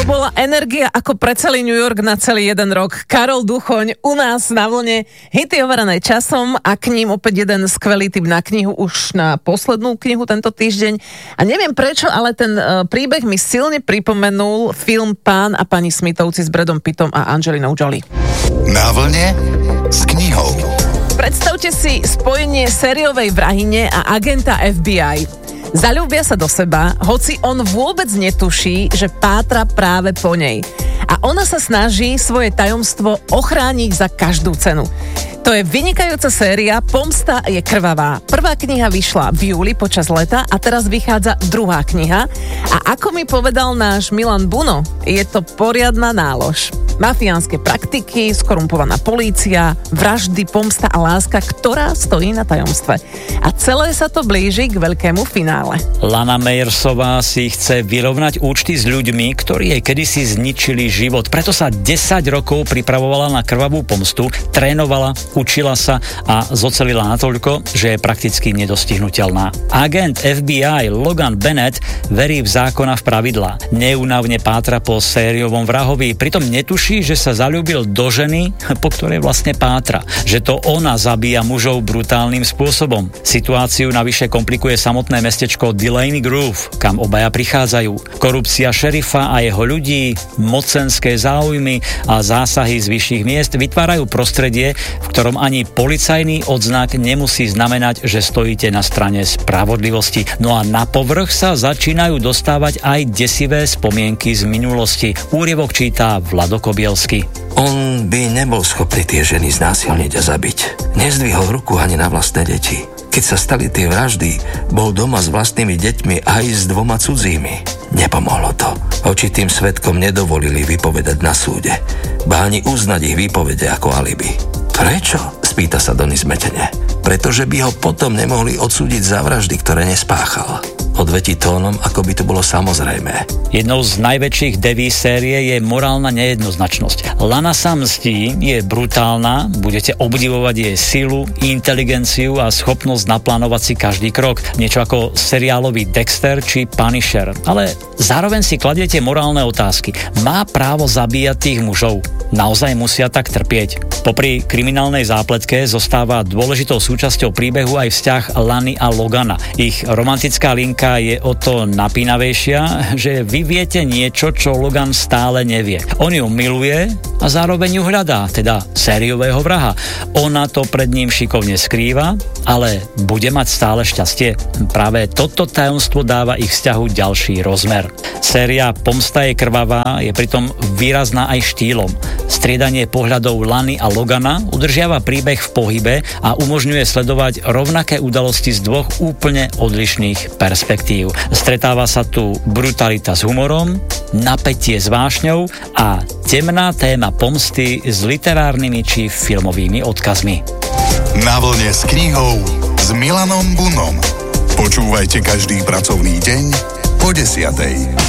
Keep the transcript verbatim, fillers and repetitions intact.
bola energia ako pre celý New York na celý jeden rok. Karol Duchoň u nás na vlne. Hity overené časom a k ním opäť jeden skvelý tip na knihu, už na poslednú knihu tento týždeň. A neviem prečo, ale ten uh, príbeh mi silne pripomenul film Pán a pani Smithovci s Bradom Pittom a Angelinou Jolie. Na vlne s knihou. Predstavte si spojenie sériovej vrahine a agenta ef bí aj. Zaľúbia sa do seba, hoci on vôbec netuší, že pátra práve po nej. A ona sa snaží svoje tajomstvo ochrániť za každú cenu. To je vynikajúca séria, pomsta je krvavá. Prvá kniha vyšla v júli počas leta a teraz vychádza druhá kniha. A ako mi povedal náš Milan Buno, je to poriadna nálož. Mafiánske praktiky, skorumpovaná polícia, vraždy, pomsta a láska, ktorá stojí na tajomstve. A celé sa to blíži k veľkému finále. Lana Meyersová si chce vyrovnať účty s ľuďmi, ktorí jej kedysi zničili život. Preto sa desať rokov pripravovala na krvavú pomstu, trénovala, učila sa a zocelila natoľko, že je prakticky nedostihnuteľná. Agent ef bí aj Logan Bennett verí v zákona v pravidlá. Neúnavne pátra po sériovom vrahovi, pritom netuší, že sa zaľúbil do ženy, po ktorej vlastne pátra. Že to ona zabíja mužov brutálnym spôsobom. Situáciu navyše komplikuje samotné mestečko Delaney Grove, kam obaja prichádzajú. Korupcia šerifa a jeho ľudí, mocenské záujmy a zásahy z vyšších miest vytvárajú prostredie, v ktorom ani policajný odznak nemusí znamenať, že stojíte na strane spravodlivosti. No a na povrch sa začínajú dostávať aj desivé spomienky z minulosti. Úryvok číta Vlado Kobielsky. On by nebol schopný tie ženy znásilniť a zabiť. Nezdvihol ruku ani na vlastné deti. Keď sa stali tie vraždy, bol doma s vlastnými deťmi aj s dvoma cudzími. Nepomohlo to. Očitým svedkom nedovolili vypovedať na súde, ba ani uznať ich výpovede ako alibi. Prečo? Spýta sa Donny zmetene. Pretože by ho potom nemohli odsúdiť za vraždy, ktoré nespáchal. Odvetí tónom, ako by to bolo samozrejmé. Jednou z najväčších deví série je morálna nejednoznačnosť. Lana sa mstí, je brutálna, budete obdivovať jej silu, inteligenciu a schopnosť naplánovať si každý krok. Niečo ako seriálový Dexter či Punisher. Ale zároveň si kladiete morálne otázky. Má právo zabíjať tých mužov? Naozaj musia tak trpieť? Popri kriminálnej zápletke zostáva dôležitou súčasťou príbehu aj vzťah Lany a Logana. Ich romantická linka je o to napínavejšia, že vy viete niečo, čo Logan stále nevie. On ju miluje a zároveň ju hľadá, teda sériového vraha. Ona to pred ním šikovne skrýva, ale bude mať stále šťastie. Práve toto tajomstvo dáva ich vzťahu ďalší rozmer. Séria Pomsta je krvavá je pritom výrazná aj štýlom. Striedanie pohľadov Lany a Logana udržiava príbeh v pohybe a umožňuje sledovať rovnaké udalosti z dvoch úplne odlišných perspektív. Stretáva sa tu brutalita s humorom, napätie s vášňou a temná téma pomsty s literárnymi či filmovými odkazmi. Na vlne s knihou s Milanom Bunom. Počúvajte každý pracovný deň po desiatej.